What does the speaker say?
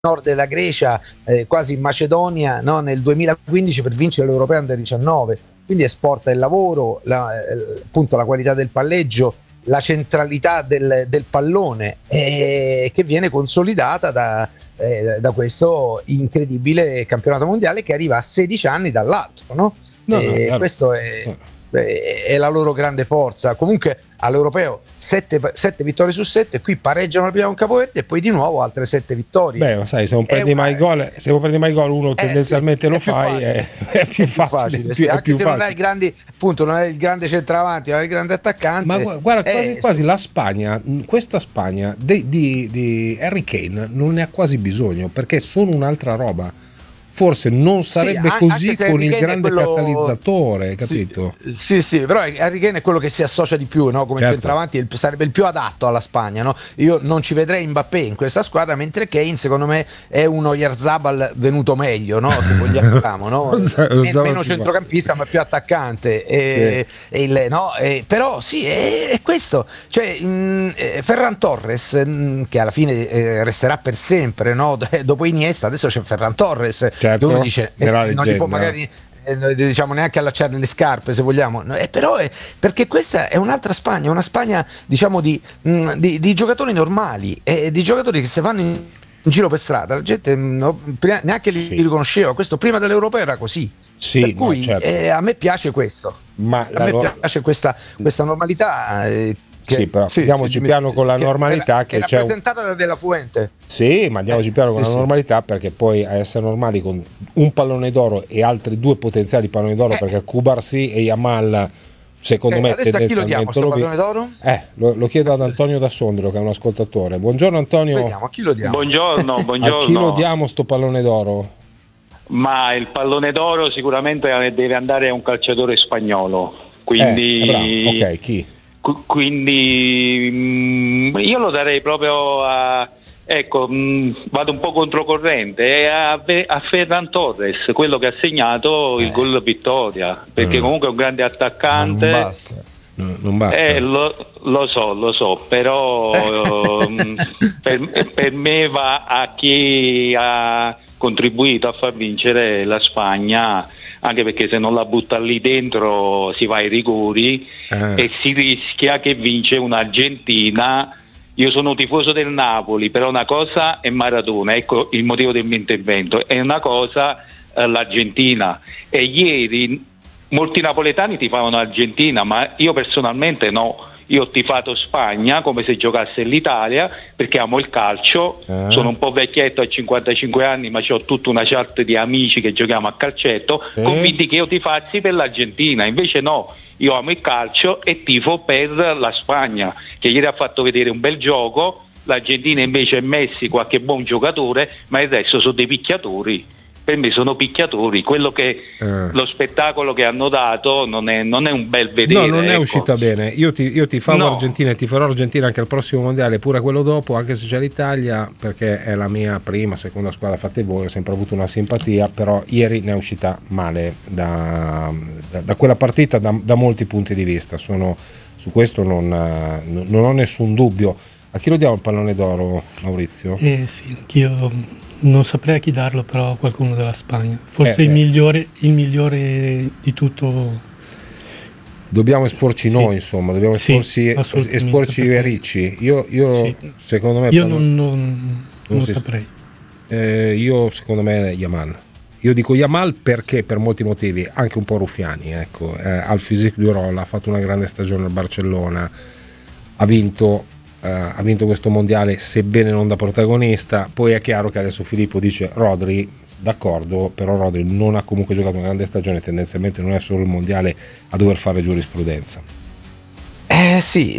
nord della Grecia, quasi in Macedonia, no? Nel 2015 per vincere l'Europeo Under 19, quindi esporta il lavoro, appunto la qualità del palleggio, la centralità del pallone, che viene consolidata da questo incredibile campionato mondiale che arriva a 16 anni dall'altro, no? Questo è la loro grande forza. Comunque all'Europeo 7 vittorie su 7, qui pareggiano la prima con Capoverde e poi di nuovo altre 7 vittorie. Beh, ma sai, se non prendi mai gol uno tendenzialmente lo fai, è più facile. Sì, anche se non hai grandi, appunto, non hai il grande centravanti, non hai il grande attaccante. Ma guarda, quasi la Spagna, questa Spagna di Harry Kane non ne ha quasi bisogno, perché sono un'altra roba. Forse non sarebbe così con il grande catalizzatore, capito? Sì, però Harry Kane è quello che si associa di più, no? Come centravanti sarebbe il più adatto alla Spagna, no? Io non ci vedrei Mbappé in questa squadra, mentre Kane secono me è uno Oyarzabal venuto meglio, no? Se vogliamo, no? Meno centrocampista ma più attaccante, però sì, è questo, cioè Ferran Torres, che alla fine resterà per sempre, no? Dopo Iniesta adesso c'è Ferran Torres. Certo, uno dice non gli può magari diciamo neanche allacciare le scarpe, se vogliamo, però perché questa è un'altra Spagna, una Spagna diciamo di giocatori normali, di giocatori che se vanno in giro per strada la gente neanche li riconosceva. Questo prima dell'Europeo era così, per cui a me piace questo, me piace questa normalità. Però andiamoci piano con la normalità che c'è rappresentata da Della Fuente. Sì, ma andiamoci piano con la normalità, perché poi a essere normali con un pallone d'oro e altri due potenziali palloni d'oro, perché Cubarsí e Yamal secondo me tendenzialmente pallone d'oro? Lo chiedo ad Antonio da Sondrio, che è un ascoltatore. Buongiorno Antonio. Vediamo, a chi lo diamo? Buongiorno. A chi lo diamo sto pallone d'oro? Ma il pallone d'oro sicuramente deve andare a un calciatore spagnolo, quindi ok, chi? Quindi io lo darei proprio a vado un po' controcorrente, a Ferran Torres, quello che ha segnato il gol vittoria, perché comunque è un grande attaccante. Non basta. Lo so, però per me va a chi ha contribuito a far vincere la Spagna, anche perché se non la butta lì dentro si va ai rigori e si rischia che vince un'Argentina. Io sono tifoso del Napoli, però una cosa è Maradona, ecco il motivo del mio intervento, è una cosa l'Argentina, e ieri molti napoletani tifavano Argentina, ma io personalmente no. Io ho tifato Spagna come se giocasse l'Italia, perché amo il calcio, sono un po' vecchietto, a 55 anni, ma ho tutta una chat di amici che giochiamo a calcetto, convinti che io tifassi per l'Argentina. Invece no, io amo il calcio e tifo per la Spagna, che ieri ha fatto vedere un bel gioco. L'Argentina invece è Messi, qualche buon giocatore, ma il resto sono dei picchiatori. Per me sono picchiatori, quello che lo spettacolo che hanno dato non è un bel vedere. No, non è uscita bene. Io ti farò Argentina e ti farò Argentina anche al prossimo mondiale, pure quello dopo, anche se c'è l'Italia, perché è la mia prima, seconda squadra, fate voi, ho sempre avuto una simpatia, però ieri ne è uscita male da quella partita da molti punti di vista. Su questo non ho nessun dubbio. A chi lo diamo il pallone d'oro, Maurizio? Sì, anch'io non saprei a chi darlo, però qualcuno della Spagna. Forse il migliore di tutto. Dobbiamo esporci noi, insomma, dobbiamo esporci i ricci. Io secondo me io non saprei. Io secondo me Yamal. Io dico Yamal perché per molti motivi, anche un po' ruffiani, ecco, al physique du rôle, ha fatto una grande stagione al Barcellona, ha vinto questo mondiale, sebbene non da protagonista. Poi è chiaro che adesso Filippo dice Rodri, d'accordo, però Rodri non ha comunque giocato una grande stagione, tendenzialmente non è solo il mondiale a dover fare giurisprudenza. Sì,